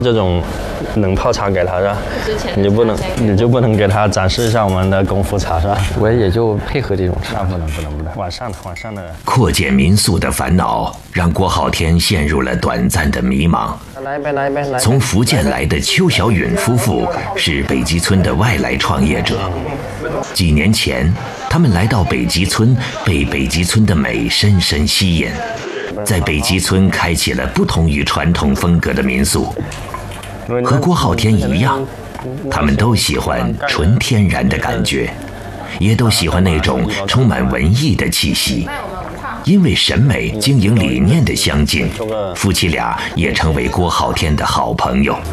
这种冷泡茶给他是吧？你就不能给他展示一下我们的功夫茶是吧？ 我也就配合这种茶。 不能。晚上的。 扩建民宿的烦恼让郭浩天陷入了短暂的迷茫。 来一杯。 从福建来的邱小允夫妇是北极村的外来创业者。几年前，他们来到北极村，被北极村的美深深吸引，在北极村开启了不同于传统风格的民宿。和郭浩天一样，他们都喜欢纯天然的感觉，也都喜欢那种充满文艺的气息。因为审美、经营理念的相近，夫妻俩也成为郭浩天的好朋友。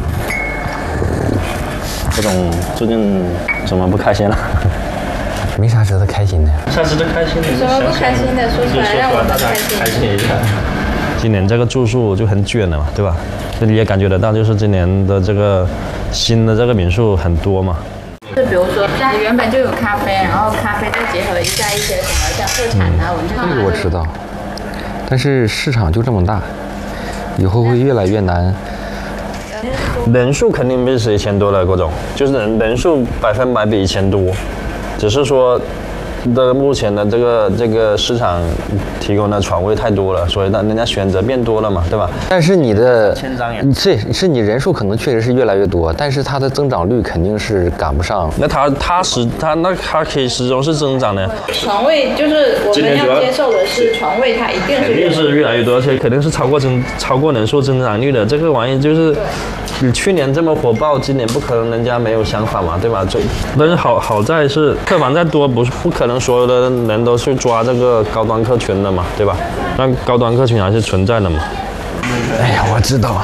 这种最近怎么不开心了？ 没啥值得开心的。 啥值得开心的？ 什么不开心的？说出来让我们开心一下。今年这个住宿就很卷了嘛，对吧？你也感觉得到，就是今年的这个新的这个民宿很多嘛。 就比如说，家里原本就有咖啡，然后咖啡再结合一下一些什么像特产啊、文创啊。 这个我知道，但是市场就这么大，以后会越来越难。 人数肯定比以前多了，郭总，就是人数100%比以前多，只是说。目前的这个市场提供的床位太多了，所以人家选择变多了嘛，对吧？ 但是你的是你人数可能确实是越来越多，但是它的增长率肯定是赶不上。 那它可以始终是增长的。 床位就是我们要接受的是床位，它一定是越来越多，而且肯定是超过人数增长率的。这个玩意就是你去年这么火爆，今年不可能人家没有想法嘛，对吧？但是好在是客房再多，不可能所有的人都去抓这个高端客群的嘛，对吧？那高端客群还是存在的嘛。 哎呀，我知道。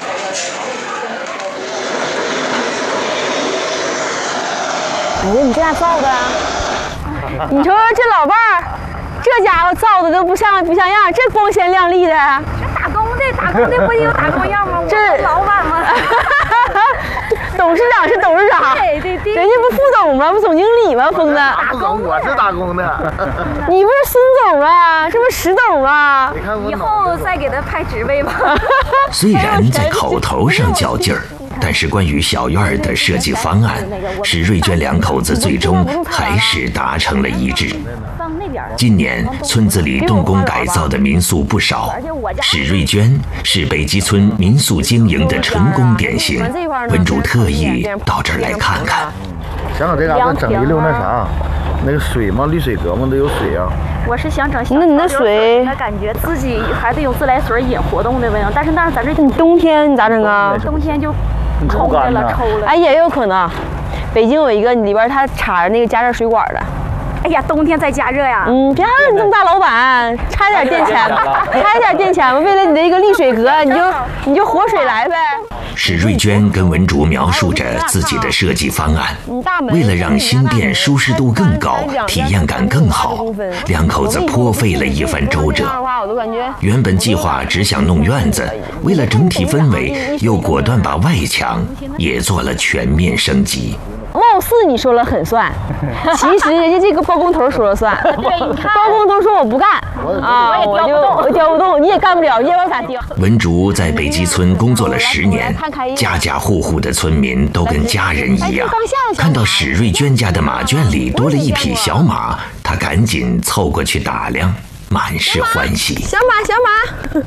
哎呀，你这咋造的啊？你瞅瞅这老伴儿，这家伙造的都不像样，这光鲜亮丽的。 这打工的不也有打工样吗？ 这老板吗？ 董事长是董事长， 对， 人家不副总吗？不总经理吗？疯子， 我是打工的。 你不是孙总吗？这不是石董吗？ 以后再给他派职位吧。 虽然在口头上较劲儿，但是关于小院的设计方案，史瑞娟两口子最终还是达成了一致。今年村子里动工改造的民宿不少，史瑞娟是北极村民宿经营的成功典型。文主特意到这儿来看看。 想想这嘎达整一溜那啥，那个水嘛，滤水阁嘛都有水啊。 我是想整， 那你那水， 那感觉自己还得有自来水引活动的味道，但是那咱这你冬天你咋整啊？ 冬天就抽开了，抽了。 哎，也有可能。北京有一个里边它插着那个加热水管的。 哎呀，冬天再加热呀！ 别让你这么大老板，差点电钱吧，差点电钱吧。为了你的一个滤水阁，你就活水来呗。 史瑞娟跟文竹描述着自己的设计方案，为了让新店舒适度更高，体验感更好，两口子颇费了一番周折。原本计划只想弄院子，为了整体氛围，又果断把外墙也做了全面升级。 貌似你说了很算，其实人家这个包工头说了算。 对，你看， 包工头说我不干啊，我调不动，你也干不了，你也往咋调？ 文竹在北极村工作了10年，家家户户的村民都跟家人一样。看到史瑞娟家的马圈里多了一匹小马，他赶紧凑过去打量，满是欢喜。 小马。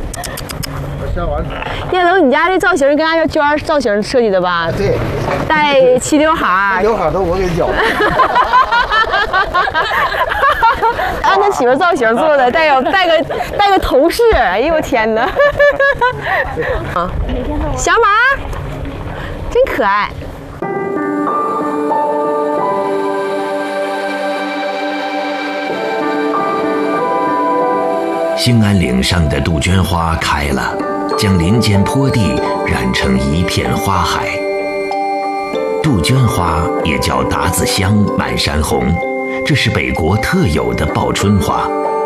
叶龙，你家这造型跟俺娟造型设计的吧？ 对， 带齐刘海， 刘海都我给绞的。 按他媳妇造型做的，带个头饰。哎呦我天哪！啊，小马，真可爱。 兴安岭上的杜鹃花开了，将林间坡地染成一片花海。杜鹃花也叫达子香、满山红，这是北国特有的报春花。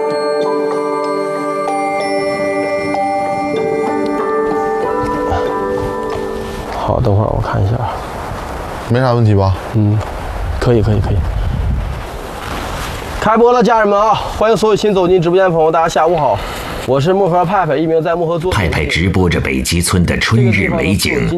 好，等会儿我看一下， 没啥问题吧？ 可以。 开播了，家人们啊！欢迎所有新走进直播间的朋友，大家下午好，我是漠河派派，一名在漠河做。 派派直播着北极村的春日美景，